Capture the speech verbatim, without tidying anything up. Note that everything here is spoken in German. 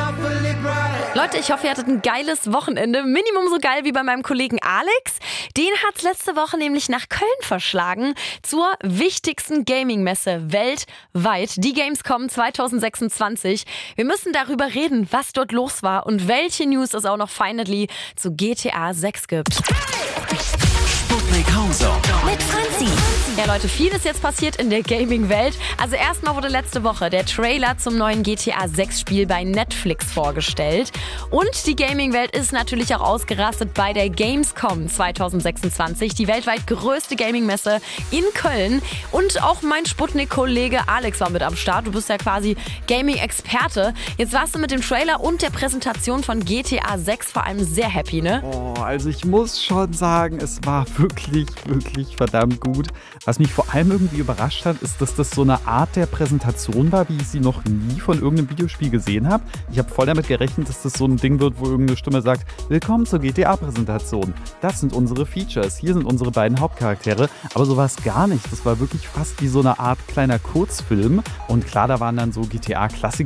Leute, ich hoffe, ihr hattet ein geiles Wochenende. Minimum so geil wie bei meinem Kollegen Alex. Den hat's letzte Woche nämlich nach Köln verschlagen zur wichtigsten Gaming-Messe weltweit. Die Gamescom zwanzig sechsundzwanzig. Wir müssen darüber reden, was dort los war und welche News es auch noch finally zu G T A sechs gibt. Sputnik Countdown Mit Franzi. Ja Leute, viel ist jetzt passiert in der Gaming-Welt. Also erstmal wurde letzte Woche der Trailer zum neuen G T A sechs Spiel bei Netflix vorgestellt. Und die Gaming-Welt ist natürlich auch ausgerastet bei der Gamescom zwanzig sechsundzwanzig, die weltweit größte Gaming-Messe in Köln. Und auch mein Sputnik-Kollege Alex war mit am Start. Du bist ja quasi Gaming-Experte. Jetzt warst du mit dem Trailer und der Präsentation von G T A sechs vor allem sehr happy, ne? Oh, also ich muss schon sagen, es war wirklich, wirklich verdammt gut. Was mich vor allem irgendwie überrascht hat, ist, dass das so eine Art der Präsentation war, wie ich sie noch nie von irgendeinem Videospiel gesehen habe. Ich habe voll damit gerechnet, dass das so ein Ding wird, wo irgendeine Stimme sagt, willkommen zur G T A-Präsentation. Das sind unsere Features, hier sind unsere beiden Hauptcharaktere. Aber so war es gar nicht. Das war wirklich fast wie so eine Art kleiner Kurzfilm. Und klar, da waren dann so G T A-Klassiker